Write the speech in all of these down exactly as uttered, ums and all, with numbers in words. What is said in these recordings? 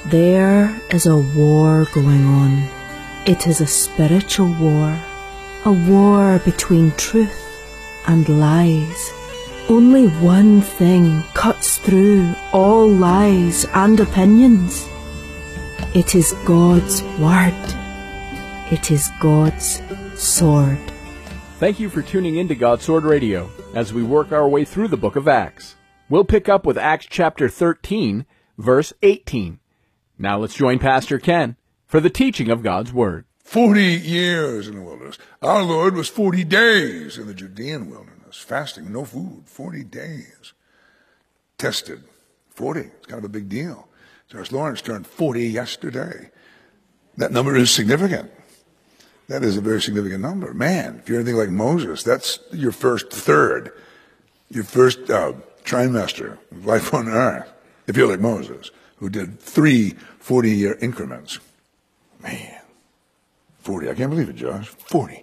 There is a war going on. It is a spiritual war, a war between truth and lies. Only one thing cuts through all lies and opinions. It is God's Word. It is God's sword. Thank you for tuning in to God's Sword Radio as we work our way through the book of Acts. We'll pick up with Acts chapter thirteen, verse eighteen. Now let's join Pastor Ken for the teaching of God's Word. Forty years in the wilderness. Our Lord was forty days in the Judean wilderness, fasting, no food, forty days. Tested, forty. It's kind of a big deal. Josh Lawrence turned forty yesterday. That number is significant. That is a very significant number. Man, if you're anything like Moses, that's your first third, your first uh, trimester of life on earth. If you're like Moses, who did three forty-year increments. Man. forty. I can't believe it, Josh. forty.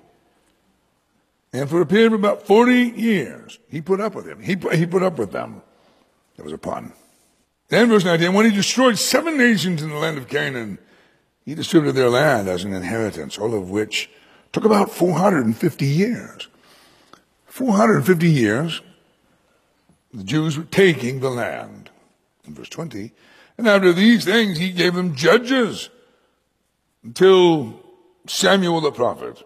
And for a period of about forty years, he put up with him. He, he put up with them. That was a pun. Then verse nineteen, when he destroyed seven nations in the land of Canaan, he distributed their land as an inheritance, all of which took about four hundred fifty years. four hundred fifty years, the Jews were taking the land. In verse twenty, and after these things he gave them judges until Samuel the prophet.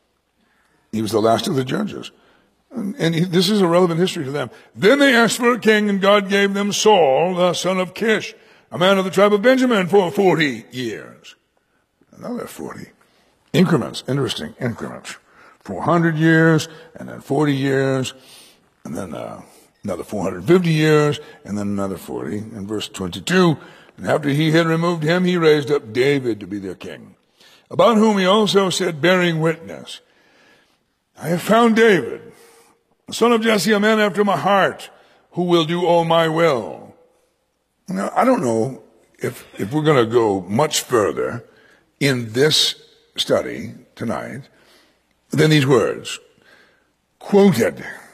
He was the last of the judges. And, and he, this is a relevant history to them. Then they asked for a king, and God gave them Saul, the son of Kish, a man of the tribe of Benjamin, for forty years. Another forty. Increments, interesting increments. four hundred years, and then forty years, and then uh, another four hundred fifty years, and then another forty. In verse twenty-two, and after he had removed him, he raised up David to be their king, about whom he also said, bearing witness, I have found David, the son of Jesse, a man after my heart, who will do all my will. Now, I don't know if, if we're going to go much further in this study tonight than these words, quoted